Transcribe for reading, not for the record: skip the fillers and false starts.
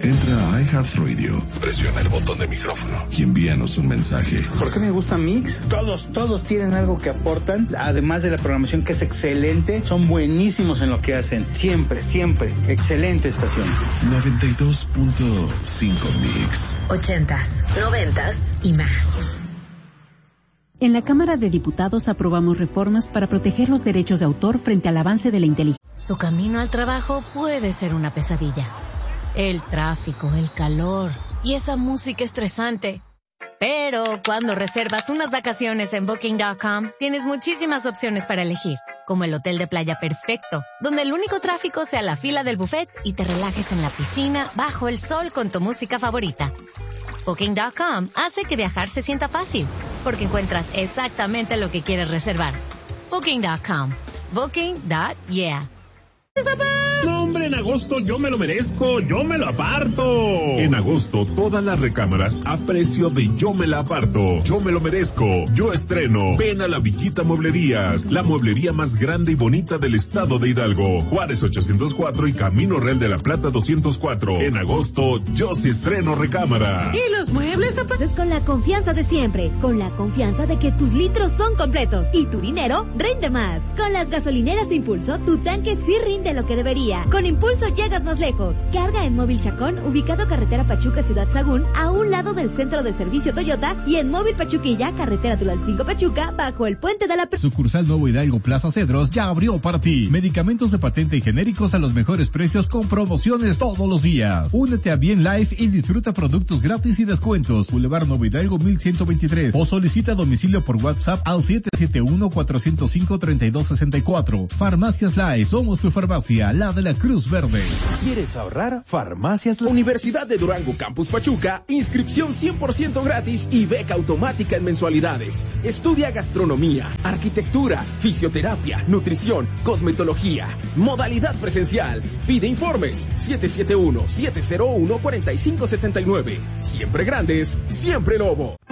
Entra a iHeartRadio, presiona el botón de micrófono y envíanos un mensaje. ¿Por qué me gusta Mix? Todos tienen algo que aportan, además de la programación que es excelente, son buenísimos en lo que hacen. Siempre, excelente estación. 92.5 Mix. 80s, 90s y más. En la Cámara de Diputados aprobamos reformas para proteger los derechos de autor frente al avance de la inteligencia. Tu camino al trabajo puede ser una pesadilla. El tráfico, el calor y esa música estresante. Pero cuando reservas unas vacaciones en Booking.com, tienes muchísimas opciones para elegir, como el hotel de playa perfecto, donde el único tráfico sea la fila del buffet y te relajes en la piscina bajo el sol con tu música favorita. Booking.com hace que viajar se sienta fácil, porque encuentras exactamente lo que quieres reservar. Booking.com. Booking.yeah. No, hombre, en agosto yo me lo merezco, yo me lo aparto. En agosto, todas las recámaras a precio de yo me la aparto. Yo me lo merezco, yo estreno. Ven a la Villita Mueblerías, la mueblería más grande y bonita del estado de Hidalgo. Juárez 804 y Camino Real de la Plata 204. En agosto, yo sí estreno recámara. ¿Y los muebles, papá? Con la confianza de siempre, con la confianza de que tus litros son completos y tu dinero rinde más. Con las gasolineras Impulso, tu tanque sí rinde lo que debería. Con Impulso llegas más lejos. Carga en Móvil Chacón, ubicado carretera Pachuca Ciudad Sagún, a un lado del centro de servicio Toyota, y en Móvil Pachuquilla, carretera Tulancingo Pachuca, bajo el puente de la... Sucursal Nuevo Hidalgo Plaza Cedros ya abrió para ti. Medicamentos de patente y genéricos a los mejores precios con promociones todos los días. Únete a Bien Life y disfruta productos gratis y descuentos. Boulevard Nuevo Hidalgo 1123 o solicita domicilio por WhatsApp al 771-405-3264. Farmacias Life, somos tu farmacia, la de la Cruz Verde. ¿Quieres ahorrar? Farmacias La Universidad de Durango Campus Pachuca, inscripción 100% gratis y beca automática en mensualidades. Estudia gastronomía, arquitectura, fisioterapia, nutrición, cosmetología, modalidad presencial. Pide informes 771-701-4579. Siempre grandes, siempre Lobo.